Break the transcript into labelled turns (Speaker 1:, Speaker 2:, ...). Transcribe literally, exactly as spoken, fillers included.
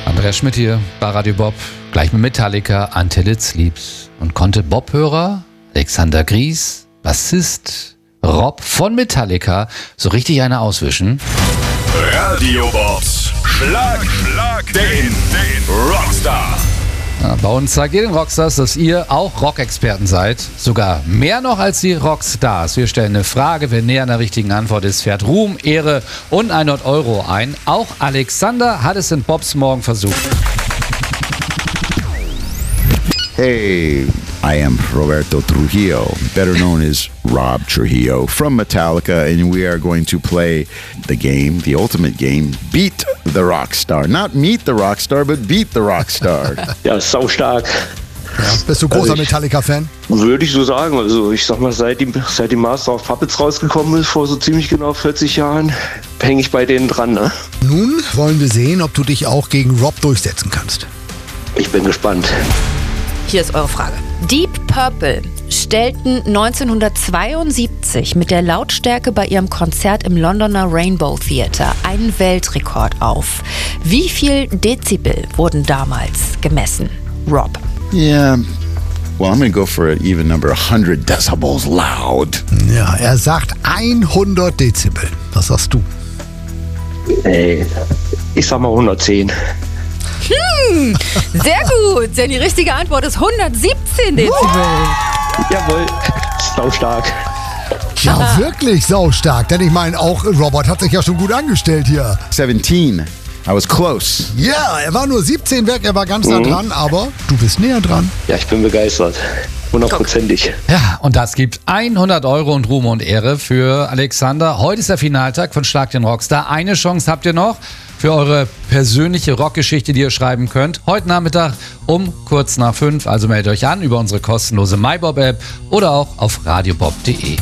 Speaker 1: Andreas Schmidt hier bei Radio Bob, gleich mit Metallica, Until It Sleeps. Und konnte Bob-Hörer Alexander Gries, Bassist Rob von Metallica, so richtig eine auswischen?
Speaker 2: Radio Bobs Schlag, Schlag den, den Rockstar.
Speaker 1: Ja, bei uns zeigt ihr den Rockstars, dass ihr auch Rockexperten seid. Sogar mehr noch als die Rockstars. Wir stellen eine Frage, wer näher an der richtigen Antwort ist, fährt Ruhm, Ehre und hundert Euro ein. Auch Alexander hat es in Bobs Morgen versucht.
Speaker 3: Hey, I am Roberto Trujillo, better known as Rob Trujillo from Metallica, and we are going to play the game, the ultimate game, Beat the Rockstar. Not Meet the Rockstar, but Beat the Rockstar.
Speaker 4: Ja, saustark.
Speaker 5: Ja, bist du großer
Speaker 4: Also ich-
Speaker 5: Metallica-Fan?
Speaker 4: Würde ich so sagen. Also ich sag mal, seit die, seit die Master of Puppets rausgekommen ist, vor so ziemlich genau vierzig Jahren, hänge ich bei denen dran, ne?
Speaker 5: Nun wollen wir sehen, ob du dich auch gegen Rob durchsetzen kannst.
Speaker 4: Ich bin gespannt.
Speaker 6: Hier ist eure Frage. Deep Purple stellten neunzehnhundertzweiundsiebzig mit der Lautstärke bei ihrem Konzert im Londoner Rainbow Theatre einen Weltrekord auf. Wie viel Dezibel wurden damals gemessen? Rob.
Speaker 3: Yeah, well, I'm going to go for an even number, one hundred decibels loud.
Speaker 5: Ja, er sagt hundert Dezibel. Was sagst du?
Speaker 4: Ey, ich sag mal hundertzehn.
Speaker 6: Sehr gut, denn die richtige Antwort ist hundertsiebzehn Dezibel.
Speaker 4: Jawohl, saustark.
Speaker 5: Ja, wirklich saustark. Denn ich meine, auch Robert hat sich ja schon gut angestellt hier.
Speaker 3: seventeen. I was close.
Speaker 5: Ja, er war nur siebzehn weg, er war ganz nah dran, aber du bist näher dran.
Speaker 4: Ja, ich bin begeistert. Hundertprozentig.
Speaker 1: Ja, und das gibt hundert Euro und Ruhm und Ehre für Alexander. Heute ist der Finaltag von Schlag den Rockstar. Eine Chance habt ihr noch für eure persönliche Rockgeschichte, die ihr schreiben könnt. Heute Nachmittag um kurz nach fünf. Also meldet euch an über unsere kostenlose MyBob-App oder auch auf radiobob punkt de.